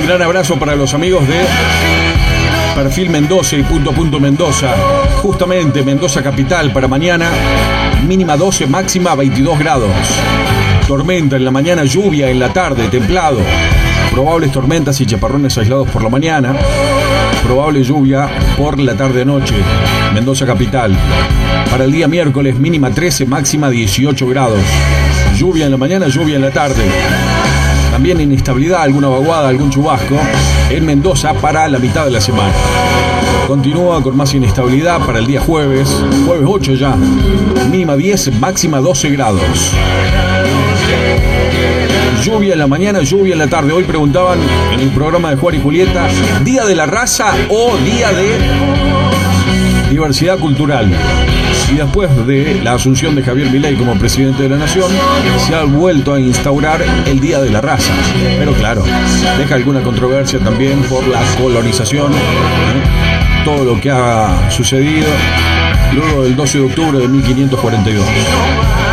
Un gran abrazo para los amigos de Perfil Mendoza y Punto Mendoza. Justamente Mendoza capital para mañana, mínima 12, máxima 22 grados. Tormenta en la mañana, lluvia en la tarde, templado. Probables tormentas y chaparrones aislados por la mañana. Probable lluvia por la tarde-noche. Mendoza capital. Para el día miércoles, mínima 13, máxima 18 grados. Lluvia en la mañana, lluvia en la tarde. También inestabilidad, alguna vaguada, algún chubasco en Mendoza para la mitad de la semana. Continúa con más inestabilidad para el día jueves 8 ya. Mínima 10, máxima 12 grados. Lluvia en la mañana, lluvia en la tarde. Hoy preguntaban en el programa de Juan y Julieta, ¿día de la raza o día de diversidad cultural? Y después de la asunción de Javier Milei como presidente de la nación, se ha vuelto a instaurar el Día de la Raza. Pero claro, deja alguna controversia también por la colonización, todo lo que ha sucedido luego del 12 de octubre de 1542.